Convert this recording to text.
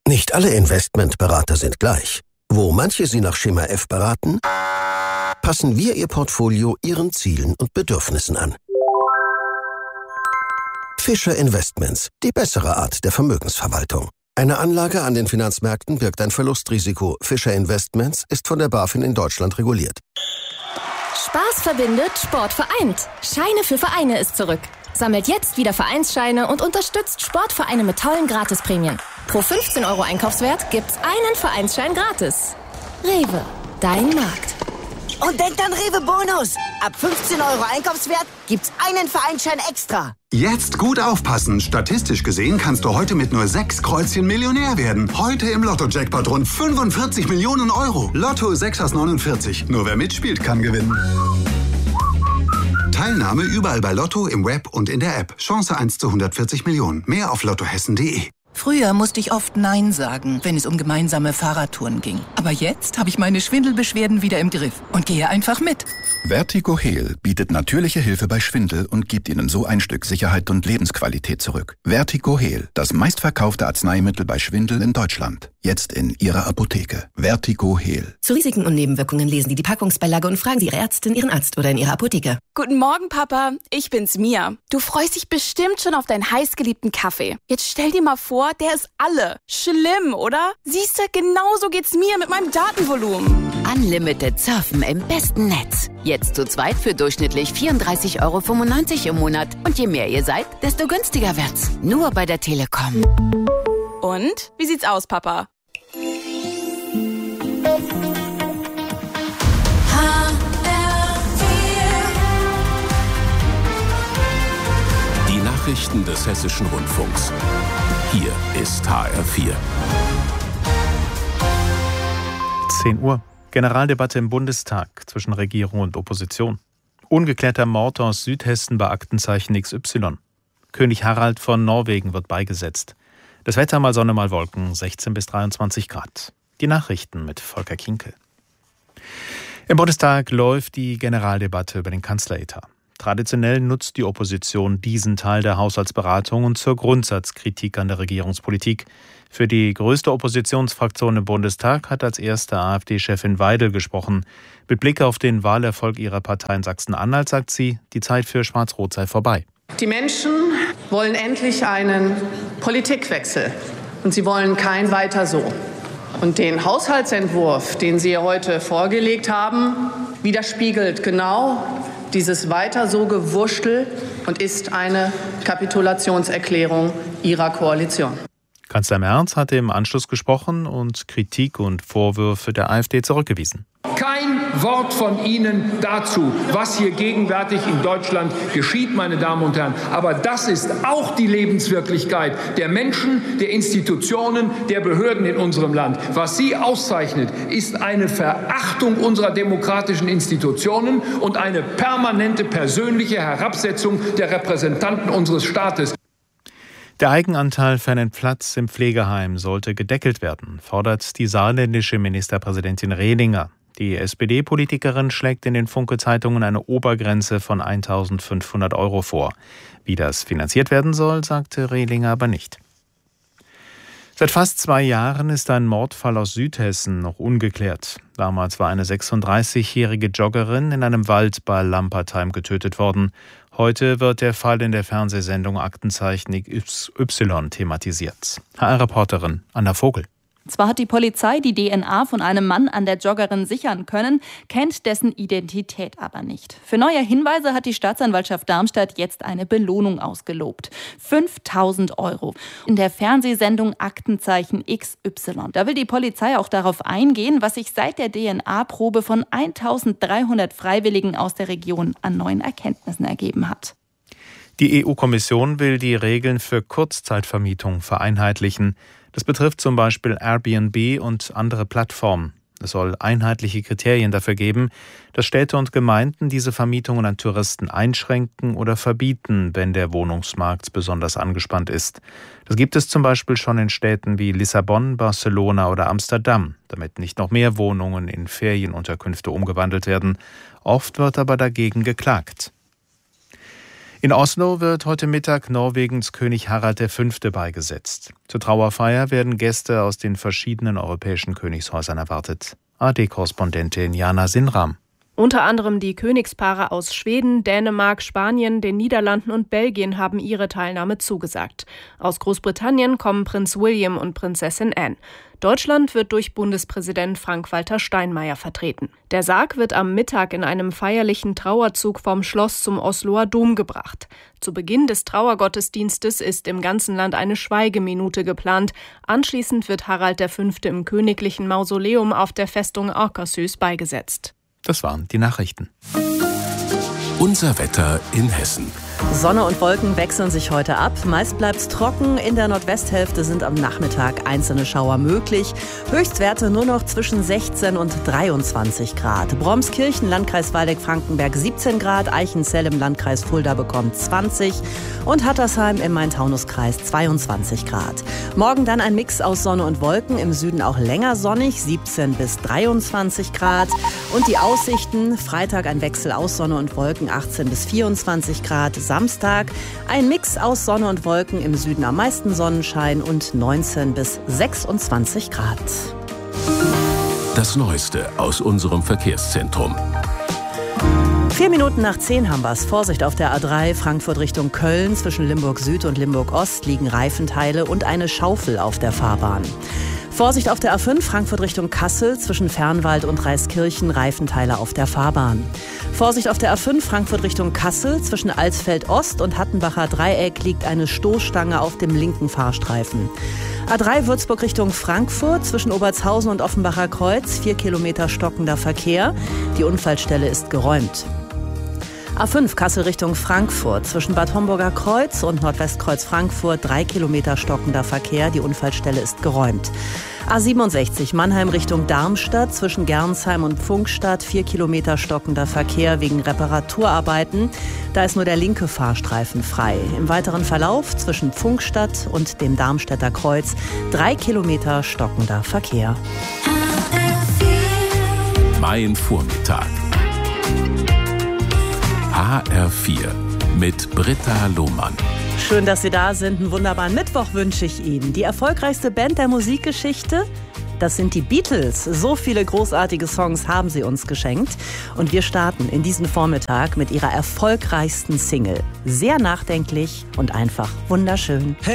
Nicht alle Investmentberater sind gleich. Wo manche Sie nach Schema F beraten, passen wir Ihr Portfolio Ihren Zielen und Bedürfnissen an. Fischer Investments, die bessere Art der Vermögensverwaltung. Eine Anlage an den Finanzmärkten birgt ein Verlustrisiko. Fischer Investments ist von der BaFin in Deutschland reguliert. Spaß verbindet, Sport vereint. Scheine für Vereine ist zurück. Sammelt jetzt wieder Vereinsscheine und unterstützt Sportvereine mit tollen Gratisprämien. Pro 15 € Einkaufswert gibt's einen Vereinsschein gratis. Rewe, dein Markt. Und denkt an Rewe Bonus. Ab 15 € Einkaufswert gibt's einen Vereinsschein extra. Jetzt gut aufpassen. Statistisch gesehen kannst du heute mit nur 6 Kreuzchen Millionär werden. Heute im Lotto-Jackpot rund 45 Millionen €. Lotto 6 aus 49. Nur wer mitspielt, kann gewinnen. Teilnahme überall bei Lotto, im Web und in der App. Chance 1 zu 140 Millionen. Mehr auf lottohessen.de. Früher musste ich oft Nein sagen, wenn es um gemeinsame Fahrradtouren ging. Aber jetzt habe ich meine Schwindelbeschwerden wieder im Griff und gehe einfach mit. Vertigo Heal bietet natürliche Hilfe bei Schwindel und gibt Ihnen so ein Stück Sicherheit und Lebensqualität zurück. Vertigo Heal, das meistverkaufte Arzneimittel bei Schwindel in Deutschland. Jetzt in Ihrer Apotheke. Vertigo Heal. Zu Risiken und Nebenwirkungen lesen Sie die Packungsbeilage und fragen Sie Ihre Ärztin, Ihren Arzt oder in Ihrer Apotheke. Guten Morgen, Papa. Ich bin's, Mia. Du freust dich bestimmt schon auf deinen heißgeliebten Kaffee. Jetzt stell dir mal vor, der ist alle. Schlimm, oder? Siehste, genauso geht's mir mit meinem Datenvolumen. Unlimited Surfen im besten Netz. Jetzt zu zweit für durchschnittlich 34,95 € im Monat. Und je mehr ihr seid, desto günstiger wird's. Nur bei der Telekom. Und? Wie sieht's aus, Papa? Die Nachrichten des Hessischen Rundfunks. Hier ist HR4. 10 Uhr. Generaldebatte im Bundestag zwischen Regierung und Opposition. Ungeklärter Mord aus Südhessen bei Aktenzeichen XY. König Harald von Norwegen wird beigesetzt. Das Wetter mal Sonne, mal Wolken, 16 bis 23 Grad. Die Nachrichten mit Volker Kinkel. Im Bundestag läuft die Generaldebatte über den Kanzleretat. Traditionell nutzt die Opposition diesen Teil der Haushaltsberatungen zur Grundsatzkritik an der Regierungspolitik. Für die größte Oppositionsfraktion im Bundestag hat als erste AfD-Chefin Weidel gesprochen. Mit Blick auf den Wahlerfolg ihrer Partei in Sachsen-Anhalt sagt sie, die Zeit für Schwarz-Rot sei vorbei. Die Menschen wollen endlich einen Politikwechsel und sie wollen kein Weiter so. Und den Haushaltsentwurf, den Sie heute vorgelegt haben, widerspiegelt genau dieses Weiter so Gewurschtel und ist eine Kapitulationserklärung Ihrer Koalition. Kanzler Merz hatte im Anschluss gesprochen und Kritik und Vorwürfe der AfD zurückgewiesen. Kein Wort von Ihnen dazu, was hier gegenwärtig in Deutschland geschieht, meine Damen und Herren. Aber das ist auch die Lebenswirklichkeit der Menschen, der Institutionen, der Behörden in unserem Land. Was Sie auszeichnet, ist eine Verachtung unserer demokratischen Institutionen und eine permanente persönliche Herabsetzung der Repräsentanten unseres Staates. Der Eigenanteil für einen Platz im Pflegeheim sollte gedeckelt werden, fordert die saarländische Ministerpräsidentin Rehlinger. Die SPD-Politikerin schlägt in den Funke-Zeitungen eine Obergrenze von 1.500 € vor. Wie das finanziert werden soll, sagte Rehlinger aber nicht. Seit fast 2 Jahren ist ein Mordfall aus Südhessen noch ungeklärt. Damals war eine 36-jährige Joggerin in einem Wald bei Lampertheim getötet worden. Heute wird der Fall in der Fernsehsendung Aktenzeichen XY thematisiert. HR-Reporterin Anna Vogel. Zwar hat die Polizei die DNA von einem Mann an der Joggerin sichern können, kennt dessen Identität aber nicht. Für neue Hinweise hat die Staatsanwaltschaft Darmstadt jetzt eine Belohnung ausgelobt. 5.000 €. In der Fernsehsendung Aktenzeichen XY. Da will die Polizei auch darauf eingehen, was sich seit der DNA-Probe von 1.300 Freiwilligen aus der Region an neuen Erkenntnissen ergeben hat. Die EU-Kommission will die Regeln für Kurzzeitvermietung vereinheitlichen. Das betrifft zum Beispiel Airbnb und andere Plattformen. Es soll einheitliche Kriterien dafür geben, dass Städte und Gemeinden diese Vermietungen an Touristen einschränken oder verbieten, wenn der Wohnungsmarkt besonders angespannt ist. Das gibt es zum Beispiel schon in Städten wie Lissabon, Barcelona oder Amsterdam, damit nicht noch mehr Wohnungen in Ferienunterkünfte umgewandelt werden. Oft wird aber dagegen geklagt. In Oslo wird heute Mittag Norwegens König Harald V. beigesetzt. Zur Trauerfeier werden Gäste aus den verschiedenen europäischen Königshäusern erwartet. ARD-Korrespondentin Jana Sinram. Unter anderem die Königspaare aus Schweden, Dänemark, Spanien, den Niederlanden und Belgien haben ihre Teilnahme zugesagt. Aus Großbritannien kommen Prinz William und Prinzessin Anne. Deutschland wird durch Bundespräsident Frank-Walter Steinmeier vertreten. Der Sarg wird am Mittag in einem feierlichen Trauerzug vom Schloss zum Osloer Dom gebracht. Zu Beginn des Trauergottesdienstes ist im ganzen Land eine Schweigeminute geplant. Anschließend wird Harald V. im königlichen Mausoleum auf der Festung Akershus beigesetzt. Das waren die Nachrichten. Unser Wetter in Hessen. Sonne und Wolken wechseln sich heute ab. Meist bleibt es trocken. In der Nordwesthälfte sind am Nachmittag einzelne Schauer möglich. Höchstwerte nur noch zwischen 16 und 23 Grad. Bromskirchen, Landkreis Waldeck-Frankenberg 17 Grad. Eichenzell im Landkreis Fulda bekommt 20. Und Hattersheim im Main-Taunus-Kreis 22 Grad. Morgen dann ein Mix aus Sonne und Wolken. Im Süden auch länger sonnig, 17 bis 23 Grad. Und die Aussichten: Freitag ein Wechsel aus Sonne und Wolken, 18 bis 24 Grad. Samstag ein Mix aus Sonne und Wolken, im Süden am meisten Sonnenschein und 19 bis 26 Grad. Das Neueste aus unserem Verkehrszentrum. 4 Minuten nach 10 haben wir es. Vorsicht auf der A3 Frankfurt Richtung Köln. Zwischen Limburg Süd und Limburg Ost liegen Reifenteile und eine Schaufel auf der Fahrbahn. Vorsicht auf der A5 Frankfurt Richtung Kassel, zwischen Fernwald und Reiskirchen, Reifenteile auf der Fahrbahn. Vorsicht auf der A5 Frankfurt Richtung Kassel, zwischen Alsfeld Ost und Hattenbacher Dreieck liegt eine Stoßstange auf dem linken Fahrstreifen. A3 Würzburg Richtung Frankfurt, zwischen Obertshausen und Offenbacher Kreuz, 4 Kilometer stockender Verkehr. Die Unfallstelle ist geräumt. A5 Kassel Richtung Frankfurt, zwischen Bad Homburger Kreuz und Nordwestkreuz Frankfurt, 3 Kilometer stockender Verkehr, die Unfallstelle ist geräumt. A67 Mannheim Richtung Darmstadt, zwischen Gernsheim und Pfungstadt, 4 Kilometer stockender Verkehr wegen Reparaturarbeiten. Da ist nur der linke Fahrstreifen frei. Im weiteren Verlauf zwischen Pfungstadt und dem Darmstädter Kreuz, 3 Kilometer stockender Verkehr. Mein Vormittag. HR4 mit Britta Lohmann. Schön, dass Sie da sind. Einen wunderbaren Mittwoch wünsche ich Ihnen. Die erfolgreichste Band der Musikgeschichte, das sind die Beatles. So viele großartige Songs haben sie uns geschenkt. Und wir starten in diesen Vormittag mit ihrer erfolgreichsten Single. Sehr nachdenklich und einfach wunderschön.